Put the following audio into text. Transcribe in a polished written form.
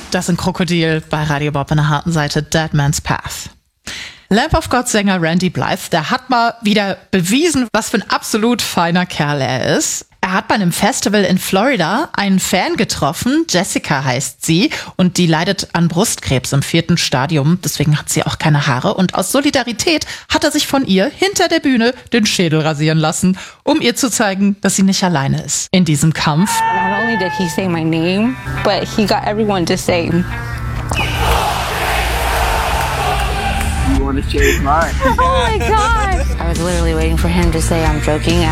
Das sind Krokodil bei Radio Bob in der harten Seite Dead Man's Path. Lamb of God Sänger Randy Blythe, der hat mal wieder bewiesen, was für ein absolut feiner Kerl er ist. Er hat bei einem Festival in Florida einen Fan getroffen, Jessica heißt sie, und die leidet an Brustkrebs im 4. Stadium, deswegen hat sie auch keine Haare. Und aus Solidarität hat er sich von ihr hinter der Bühne den Schädel rasieren lassen, um ihr zu zeigen, dass sie nicht alleine ist in diesem Kampf. Not only did he say my name, but he got everyone to say, You want to shave mine? oh my God. I was literally waiting for him to say I'm joking.